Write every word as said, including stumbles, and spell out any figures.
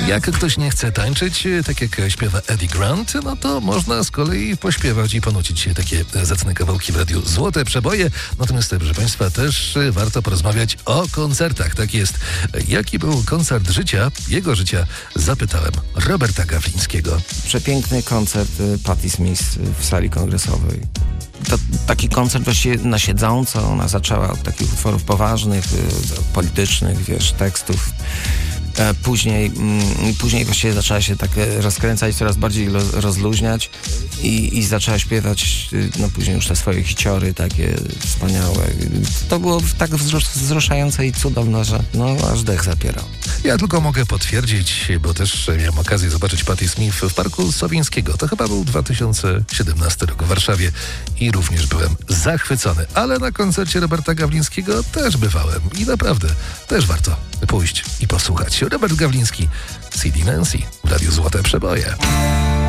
Jak ktoś nie chce tańczyć, tak jak śpiewa Eddie Grant, no to można z kolei pośpiewać i ponucić się takie zacne kawałki w radiu Złote Przeboje. Natomiast, proszę Państwa, też warto porozmawiać o koncertach. Tak jest. Jaki był koncert życia, jego życia, zapytałem Roberta Gawlińskiego. Przepiękny koncert Patti Smith w sali kongresowej. To taki koncert właściwie na siedząco. Ona zaczęła od takich utworów poważnych, politycznych, wiesz, tekstów. Później, później właściwie zaczęła się tak rozkręcać, coraz bardziej rozluźniać i, i zaczęła śpiewać, no później już te swoje hiciory takie wspaniałe. To było tak wzruszające i cudowne, że no aż dech zapierał. Ja tylko mogę potwierdzić, bo też miałem okazję zobaczyć Patti Smith w Parku Sowińskiego. To chyba był dwa tysiące siedemnasty rok w Warszawie i również byłem zachwycony. Ale na koncercie Roberta Gawlińskiego też bywałem i naprawdę też warto pójść i posłuchać. Robert Gawliński, C D Nancy w Radiu Złote Przeboje.